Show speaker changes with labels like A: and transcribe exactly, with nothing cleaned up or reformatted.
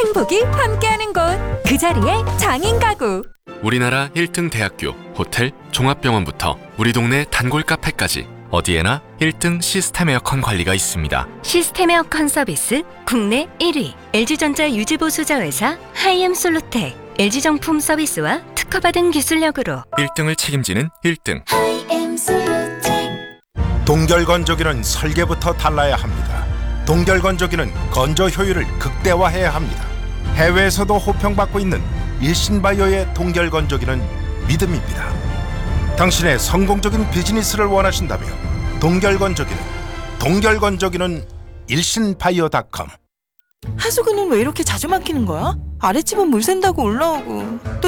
A: 행복이 함께하는 곳, 그 자리에 장인가구.
B: 우리나라 일 등 대학교, 호텔, 종합병원부터 우리 동네 단골 카페까지 어디에나 일 등 시스템 에어컨 관리가 있습니다.
A: 시스템 에어컨 서비스 국내 일 위, 엘지전자 유지보수 자회사 하이엠솔루텍, 엘지정품 서비스와 특허받은 기술력으로
B: 일 등을 책임지는 일 등.
C: 동결건조기는 설계부터 달라야 합니다. 동결건조기는 건조 효율을 극대화해야 합니다. 해외에서도 호평받고 있는 일신바이오의 동결건조기는 믿음입니다. 당신의 성공적인 비즈니스를 원하신다면 동결건조기는 동결건조기는 일신바이오닷컴.
D: 하수구는 왜 이렇게 자주 막히는 거야? 아랫집은 물 샌다고 올라오고 또